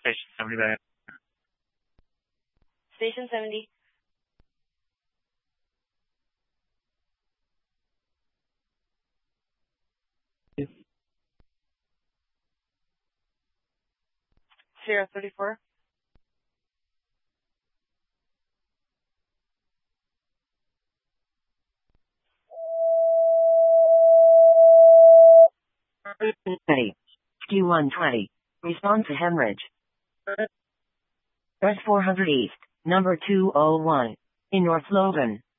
Station 70 back. Station 70. Sierra 34. Q120. Respond to hemorrhage. Press 400 East, number 201. In North Logan.